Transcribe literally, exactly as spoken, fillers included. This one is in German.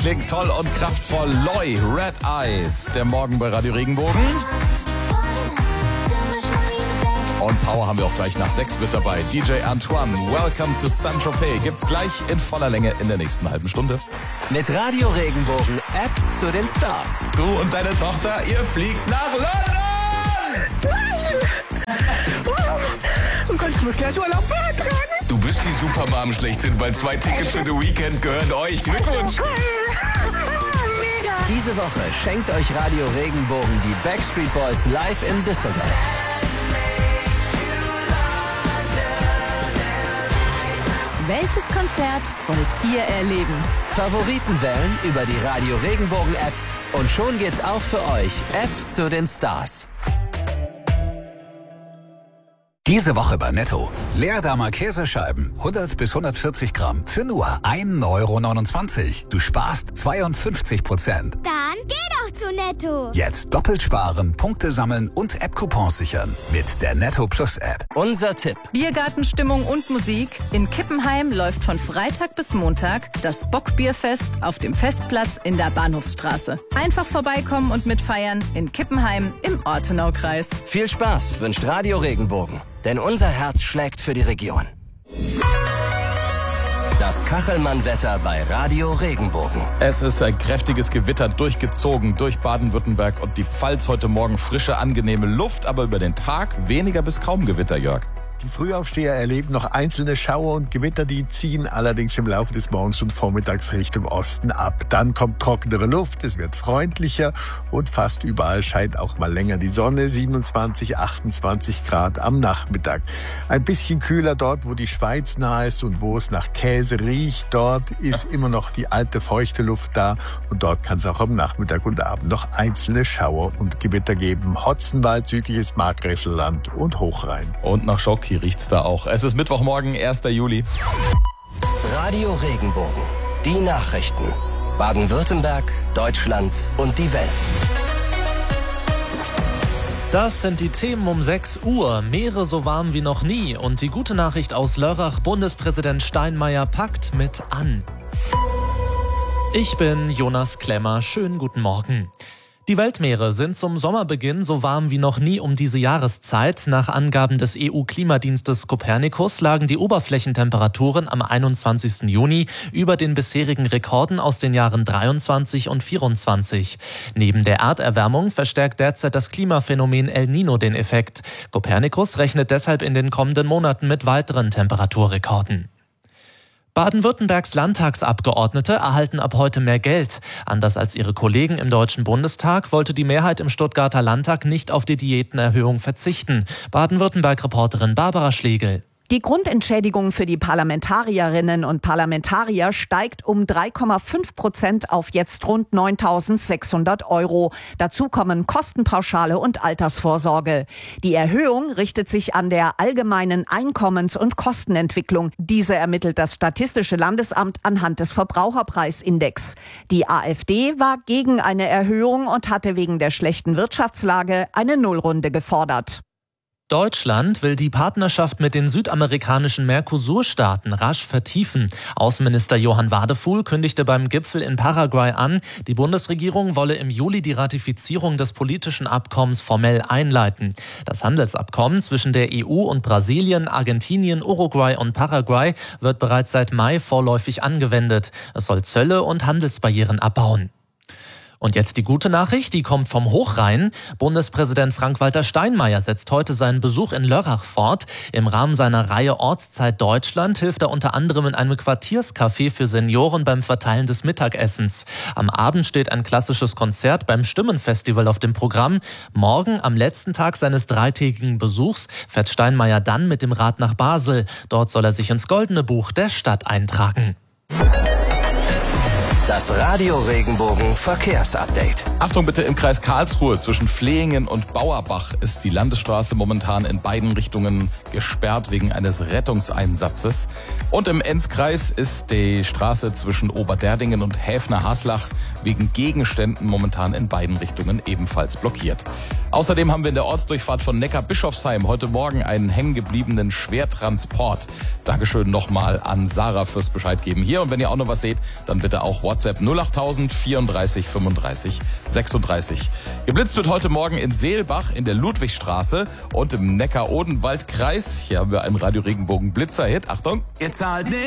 klingt toll und kraftvoll. Loi, Red Eyes, der Morgen bei Radio Regenbogen. Und Power haben wir auch gleich nach sechs mit dabei. D J Antoine, Welcome to Saint-Tropez. Gibt's gleich in voller Länge in der nächsten halben Stunde. Mit Radio Regenbogen, App zu den Stars. Du und deine Tochter, ihr fliegt nach London! Oh Gott, ich muss gleich Urlaub beantragen. Du bist die Supermom schlechthin, weil zwei Tickets für The Weekend gehören euch. Glückwunsch! Diese Woche schenkt euch Radio Regenbogen die Backstreet Boys live in Düsseldorf. Welches Konzert wollt ihr erleben? Favoriten wählen über die Radio Regenbogen App und schon geht's auch für euch. App zu den Stars. Diese Woche bei Netto. Leerdammer Käsescheiben, hundert bis hundertvierzig Gramm, für nur ein Euro neunundzwanzig. Du sparst zweiundfünfzig Prozent. Dann geh doch zu Netto. Jetzt doppelt sparen, Punkte sammeln und App-Coupons sichern mit der Netto Plus App. Unser Tipp. Biergartenstimmung und Musik. In Kippenheim läuft von Freitag bis Montag das Bockbierfest auf dem Festplatz in der Bahnhofsstraße. Einfach vorbeikommen und mitfeiern in Kippenheim im Ortenaukreis. Viel Spaß wünscht Radio Regenbogen. Denn unser Herz schlägt für die Region. Das Kachelmann-Wetter bei Radio Regenbogen. Es ist ein kräftiges Gewitter durchgezogen durch Baden-Württemberg und die Pfalz. Heute Morgen frische, angenehme Luft, aber über den Tag weniger bis kaum Gewitter, Jörg. Die Frühaufsteher erleben noch einzelne Schauer und Gewitter, die ziehen allerdings im Laufe des Morgens und Vormittags Richtung Osten ab. Dann kommt trockenere Luft, es wird freundlicher und fast überall scheint auch mal länger die Sonne. siebenundzwanzig, achtundzwanzig Grad am Nachmittag. Ein bisschen kühler dort, wo die Schweiz nahe ist und wo es nach Käse riecht. Dort ist immer noch die alte feuchte Luft da und dort kann es auch am Nachmittag und Abend noch einzelne Schauer und Gewitter geben. Hotzenwald, südliches Markgräflerland und Hochrhein. Und nach Schoki riecht's da auch. Es ist Mittwochmorgen, erster Juli. Radio Regenbogen. Die Nachrichten. Baden-Württemberg, Deutschland und die Welt. Das sind die Themen um sechs Uhr. Meere so warm wie noch nie. Und die gute Nachricht aus Lörrach. Bundespräsident Steinmeier packt mit an. Ich bin Jonas Klemmer. Schönen guten Morgen. Die Weltmeere sind zum Sommerbeginn so warm wie noch nie um diese Jahreszeit. Nach Angaben des E U-Klimadienstes Copernicus lagen die Oberflächentemperaturen am einundzwanzigsten Juni über den bisherigen Rekorden aus den Jahren dreiundzwanzig und vierundzwanzig. Neben der Erderwärmung verstärkt derzeit das Klimaphänomen El Niño den Effekt. Copernicus rechnet deshalb in den kommenden Monaten mit weiteren Temperaturrekorden. Baden-Württembergs Landtagsabgeordnete erhalten ab heute mehr Geld. Anders als ihre Kollegen im Deutschen Bundestag wollte die Mehrheit im Stuttgarter Landtag nicht auf die Diätenerhöhung verzichten. Baden-Württemberg-Reporterin Barbara Schlegel. Die Grundentschädigung für die Parlamentarierinnen und Parlamentarier steigt um drei Komma fünf Prozent auf jetzt rund neuntausendsechshundert Euro. Dazu kommen Kostenpauschale und Altersvorsorge. Die Erhöhung richtet sich an der allgemeinen Einkommens- und Kostenentwicklung. Diese ermittelt das Statistische Landesamt anhand des Verbraucherpreisindex. Die AfD war gegen eine Erhöhung und hatte wegen der schlechten Wirtschaftslage eine Nullrunde gefordert. Deutschland will die Partnerschaft mit den südamerikanischen Mercosur-Staaten rasch vertiefen. Außenminister Johann Wadefuhl kündigte beim Gipfel in Paraguay an, die Bundesregierung wolle im Juli die Ratifizierung des politischen Abkommens formell einleiten. Das Handelsabkommen zwischen der E U und Brasilien, Argentinien, Uruguay und Paraguay wird bereits seit Mai vorläufig angewendet. Es soll Zölle und Handelsbarrieren abbauen. Und jetzt die gute Nachricht, die kommt vom Hochrhein. Bundespräsident Frank-Walter Steinmeier setzt heute seinen Besuch in Lörrach fort. Im Rahmen seiner Reihe Ortszeit Deutschland hilft er unter anderem in einem Quartierscafé für Senioren beim Verteilen des Mittagessens. Am Abend steht ein klassisches Konzert beim Stimmenfestival auf dem Programm. Morgen, am letzten Tag seines dreitägigen Besuchs, fährt Steinmeier dann mit dem Rad nach Basel. Dort soll er sich ins Goldene Buch der Stadt eintragen. Das Radio Regenbogen Verkehrsupdate. Achtung bitte, im Kreis Karlsruhe zwischen Flehingen und Bauerbach ist die Landesstraße momentan in beiden Richtungen gesperrt wegen eines Rettungseinsatzes. Und im Enzkreis ist die Straße zwischen Oberderdingen und Häfner-Haslach wegen Gegenständen momentan in beiden Richtungen ebenfalls blockiert. Außerdem haben wir in der Ortsdurchfahrt von Neckar-Bischofsheim heute Morgen einen hängengebliebenen Schwertransport. Dankeschön nochmal an Sarah fürs Bescheid geben hier. Und wenn ihr auch noch was seht, dann bitte auch WhatsApp WhatsApp null achttausend vierunddreißig fünfunddreißig sechsunddreißig. Geblitzt wird heute Morgen in Seelbach in der Ludwigstraße und im Neckar-Odenwald-Kreis. Hier haben wir einen Radio Regenbogen Blitzer-Hit. Achtung. Ihr zahlt nicht.